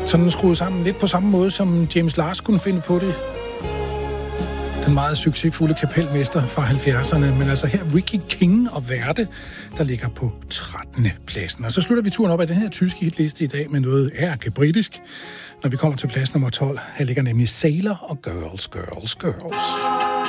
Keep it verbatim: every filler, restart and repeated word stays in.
Sådan skruet sammen lidt på samme måde, som James Lars kunne finde på det. Den meget succesfulde kapelmester fra halvfjerdserne, men altså her Ricky King og Verde, der ligger på trettende pladsen. Og så slutter vi turen op af den her tyske hitliste i dag med noget ærkebritisk. Når vi kommer til plads nummer tolv, her ligger nemlig Sailor og Girls, Girls, Girls.